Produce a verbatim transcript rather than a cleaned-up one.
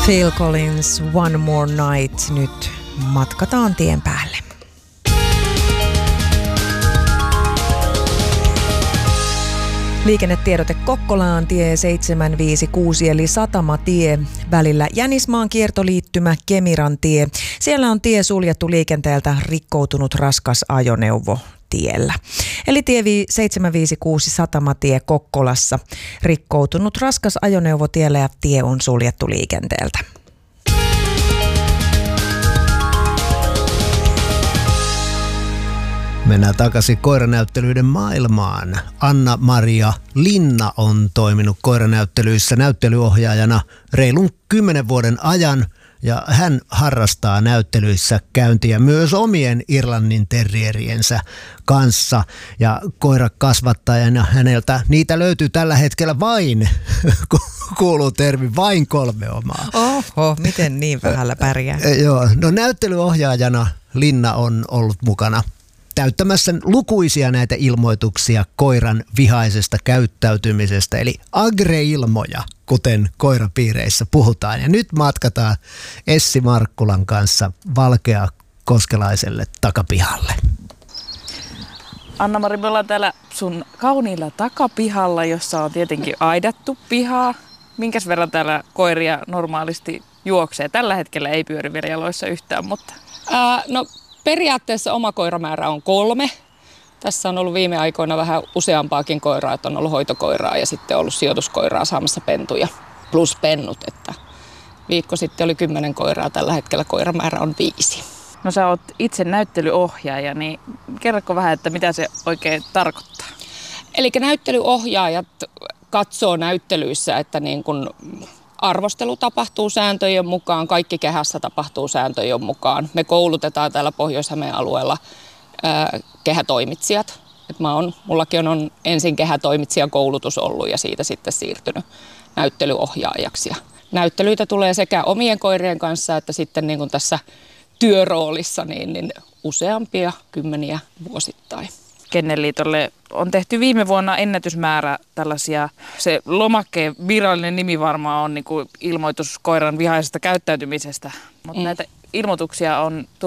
Phil Collins, One More Night. Nyt matkataan tien päälle. Liikennetiedote Kokkolaan tie seitsemän viisi kuusi eli Satamatie välillä Jänismaan kiertoliittymä Kemiran tie. Siellä on tie suljettu liikenteeltä rikkoutunut raskas ajoneuvo tiellä. Eli tie seitsemän viisi kuusi Satamatie Kokkolassa. Rikkoutunut raskas ajoneuvo tiellä ja tie on suljettu liikenteeltä. Mennään takaisin koiranäyttelyiden maailmaan. Anna-Maria Linna on toiminut koiranäyttelyissä näyttelyohjaajana reilun kymmenen vuoden ajan ja hän harrastaa näyttelyissä käyntiä myös omien Irlannin terrieriensä kanssa. Ja koirakasvattajana häneltä niitä löytyy tällä hetkellä vain, kuuluu termi, vain kolme omaa. Oho, miten niin vähällä pärjää? Joo, no näyttelyohjaajana Linna on ollut mukana täyttämässä lukuisia näitä ilmoituksia koiran vihaisesta käyttäytymisestä, eli agreilmoja, kuten koirapiireissä puhutaan. Ja nyt matkataan Essi Markkulan kanssa Valkeakoskelaiselle takapihalle. Anna-Mari, me ollaan täällä sun kauniilla takapihalla, jossa on tietenkin aidattu pihaa. Minkäs verran täällä koiria normaalisti juoksee? Tällä hetkellä ei pyöri vielä jaloissa yhtään, mutta... Ää, no... Periaatteessa oma koiramäärä on kolme. Tässä on ollut viime aikoina vähän useampaakin koiraa, että on ollut hoitokoiraa ja sitten ollut sijoituskoiraa saamassa pentuja plus pennut. Että viikko sitten oli kymmenen koiraa, tällä hetkellä koiramäärä on viisi. No sä oot itse näyttelyohjaaja, niin kerrotko vähän, että mitä se oikein tarkoittaa? Eli näyttelyohjaajat katsoo näyttelyissä, että niin kun arvostelu tapahtuu sääntöjen mukaan, kaikki kehässä tapahtuu sääntöjen mukaan. Me koulutetaan täällä Pohjois-Hämeen alueella ää, kehätoimitsijat. Et mä on, mullakin on ensin kehätoimitsijan koulutus ollut ja siitä sitten siirtynyt näyttelyohjaajaksi. Ja näyttelyitä tulee sekä omien koirien kanssa että sitten niin kuin tässä työroolissa niin, niin useampia kymmeniä vuosittain. Kennelliitolle on tehty viime vuonna ennätysmäärä tällaisia, se lomakkeen virallinen nimi varmaan on niin kuin ilmoitus koiran vihaisesta käyttäytymisestä, mutta mm. näitä ilmoituksia on